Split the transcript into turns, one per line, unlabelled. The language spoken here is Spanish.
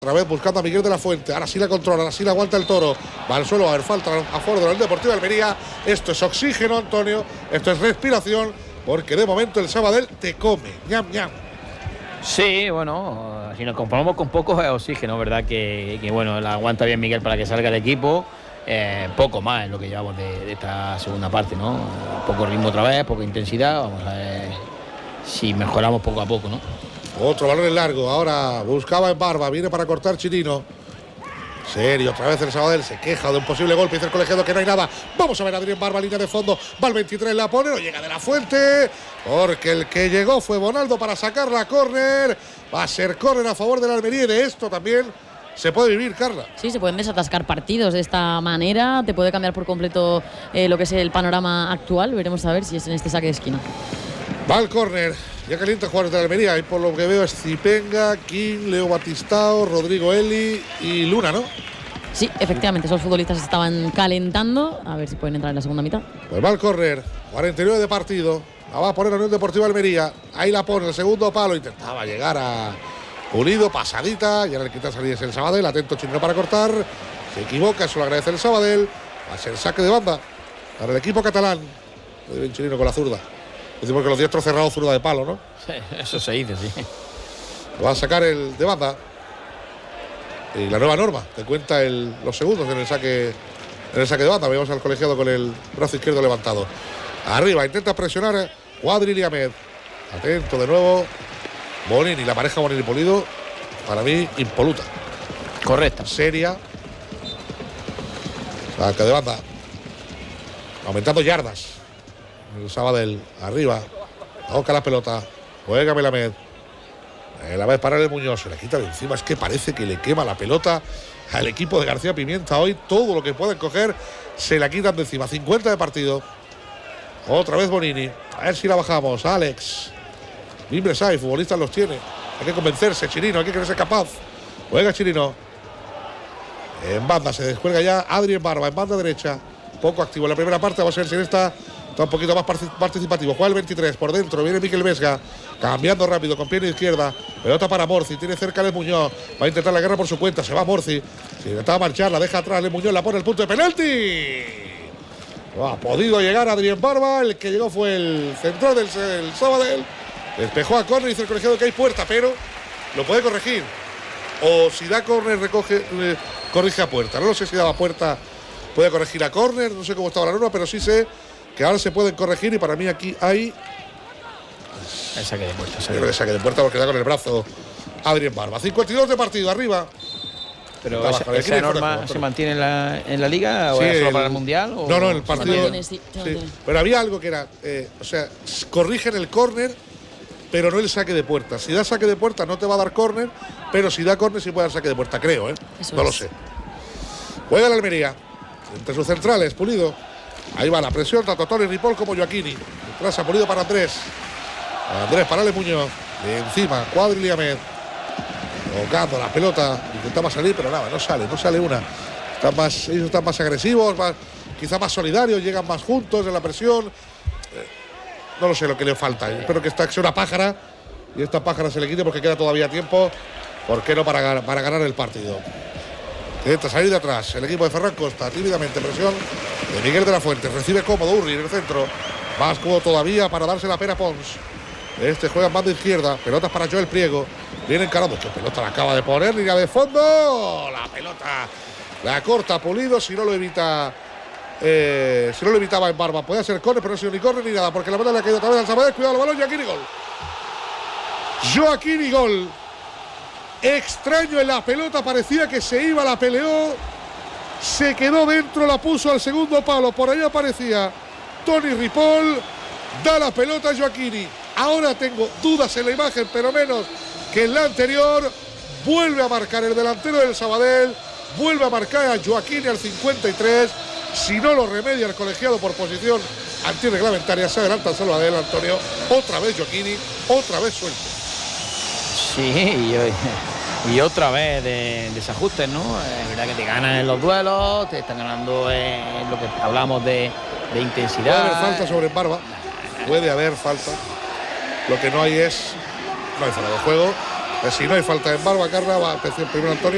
Otra vez buscando a Miguel de la Fuente. Ahora sí la controla, ahora sí la aguanta el Toro. Va al suelo, va a haber falta a favor del Deportivo de Almería. Esto es oxígeno, Antonio. Esto es respiración. Porque de momento el Sabadell te come. Ñam, ñam.
Sí, bueno, si nos comparamos con pocos es oxígeno, ¿verdad? Que bueno, la aguanta bien Miguel para que salga el equipo. Poco más en lo que llevamos de esta segunda parte, ¿no? Poco ritmo otra vez, poca intensidad. Vamos a ver si mejoramos poco a poco, ¿no?
Otro balón en largo. Ahora buscaba en Barba. Viene para cortar Chirino. Serio, otra vez el Sabadell se queja de un posible golpe. Dice el colegiado que no hay nada. Vamos a ver a Adrián Barba, línea de fondo. Va el 23, la pone, no llega de la Fuente. Porque el que llegó fue Bonaldo para sacar la córner. Va a ser córner a favor del Almería. Y de esto también se puede vivir, Carla.
Sí, se pueden desatascar partidos de esta manera. Te puede cambiar por completo lo que es el panorama actual. Veremos a ver si es en este saque de esquina.
Va el córner. Ya calienta jugadores de la Almería. Y por lo que veo es Zipenga, King, Leo Batistao, Rodrigo Eli y Luna, ¿no?
Sí, efectivamente, esos futbolistas estaban calentando. A ver si pueden entrar en la segunda mitad.
Pues va el córner. 49 de partido. La va a poner la Unión Deportiva Almería. Ahí la pone el segundo palo. Intentaba llegar a Pulido, pasadita. Y ahora le quita salir el Sabadell. Atento Chirino para cortar. Se equivoca, eso lo agradece el Sabadell. Va a ser saque de banda para el equipo catalán. Muy bien Chirino con la zurda. Decimos que los diestros cerrados zurda de palo, ¿no?
Sí, eso se dice, sí.
Lo va a sacar el de banda. Y la nueva norma te cuenta los segundos en el saque de banda. Veamos al colegiado con el brazo izquierdo levantado. Arriba, intenta presionar Cuadril y Ahmed. Atento de nuevo. Bonini, la pareja Bonini Pulido. Para mí, impoluta.
Correcta.
Seria. Saque de banda. Aumentando yardas. El Sabadell arriba. Toca la pelota. Juega Melamed. La vez para el Muñoz. Se le quita de encima. Es que parece que le quema la pelota al equipo de García Pimienta. Hoy todo lo que pueden coger se la quitan de encima. 50 de partido. Otra vez Bonini. A ver si la bajamos. Alex. Libres hay. Futbolistas los tiene. Hay que convencerse. Chirino. Hay que creerse capaz. Juega Chirino. En banda. Se descuelga ya Adrián Barba. En banda derecha. Poco activo en la primera parte. Vamos a ver si en esta está un poquito más participativo. Juega el 23 por dentro. Viene Miquel Vesga. Cambiando rápido con pierna izquierda. Pelota para Morci. Tiene cerca el Muñoz. Va a intentar la guerra por su cuenta. Se va Morci. Se intentaba marchar. La deja atrás. El Muñoz la pone el punto de penalti. No ha podido llegar Adrián Barba. El que llegó fue el central del Sabadell. Despejó a córner. Dice el colegiado que hay puerta, pero lo puede corregir. O si da córner, corrige a puerta. No sé si daba puerta, puede corregir a córner. No sé cómo estaba la norma, pero sí sé que ahora se pueden corregir. Y para mí aquí hay
el saque de puerta.
El saque de puerta porque da con el brazo Adrián Barba. 52 de partido, arriba.
Pero esa norma se mantiene en la liga, o es solo para el mundial. ¿O
no, el partido.
Sí.
Pero había algo que era, corrigen el córner, pero no el saque de puerta. Si da saque de puerta no te va a dar córner, pero si da córner sí puede dar saque de puerta, creo, ¿eh? No lo sé. Juega la Almería. Entre sus centrales, Pulido. Ahí va la presión, tanto Tony Ripoll como Joaquini. Detrás a Pulido para Andrés. Andrés para Ale Muñoz. De encima, Cuadril y Ahmed. Tocando la pelota. Intentaba salir, pero nada, no sale una. Ellos están más agresivos, quizá más solidarios, llegan más juntos en la presión. No lo sé lo que le falta. Espero que sea una pájara. Y esta pájara se le quite porque queda todavía tiempo. ¿Por qué no para ganar el partido? Intenta salir de atrás. El equipo de Ferran Costa, tímidamente, presión de Miguel de la Fuente. Recibe cómodo Urri en el centro. Más cómodo todavía para darse la pena Pons. Juega en banda izquierda. Pelotas para Joel Priego. Viene encarado. ¿Qué pelota la acaba de poner? Línea de fondo. La pelota la corta Pulido. Si no lo evitaba en Barba. Puede ser córner, pero no ha sido ni córner ni nada. Porque la pelota le ha caído otra vez al Sabadell. Cuidado el balón. Joaquín y gol. Joaquín y gol. Extraño en la pelota. Parecía que se iba, la peleó. Se quedó dentro, la puso al segundo palo. Por ahí aparecía Tony Ripoll. Da la pelota a Joaquini. Ahora tengo dudas en la imagen, pero menos que en la anterior. Vuelve a marcar el delantero del Sabadell. Vuelve a marcar a Joaquini al 53. Si no lo remedia el colegiado por posición antirreglamentaria, se adelanta el Sabadell, Antonio. Otra vez Joaquini, otra vez suelto.
Sí, y otra vez de desajustes, ¿no? Es verdad que te ganan en los duelos, te están ganando en lo que hablamos de intensidad.
Puede haber falta sobre Barba. Puede haber falta. Lo que no hay es. No hay fuera de juego. Si no hay falta en Barba, Carla, va a empezar primero Antonio.